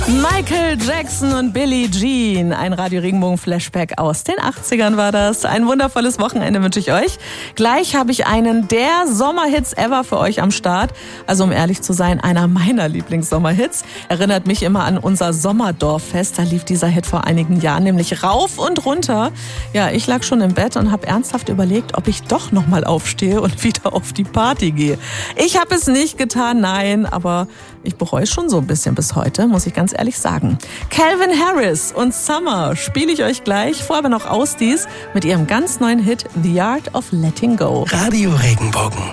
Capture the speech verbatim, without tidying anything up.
Michael Jackson und Billie Jean. Ein Radio-Regenbogen-Flashback aus den achtzigern war das. Ein wundervolles Wochenende wünsche ich euch. Gleich habe ich einen der Sommerhits ever für euch am Start. Also um ehrlich zu sein, einer meiner Lieblings-Sommerhits. Erinnert mich immer an unser Sommerdorffest. Da lief dieser Hit vor einigen Jahren, nämlich rauf und runter. Ja, ich lag schon im Bett und habe ernsthaft überlegt, ob ich doch nochmal aufstehe und wieder auf die Party gehe. Ich habe es nicht getan, nein, aber ich bereue es schon so ein bisschen bis heute, muss ich ganz ehrlich sagen. Calvin Harris und Summer spiele ich euch gleich. Vorher aber noch Ausdies mit ihrem ganz neuen Hit The Art of Letting Go. Radio Regenbogen.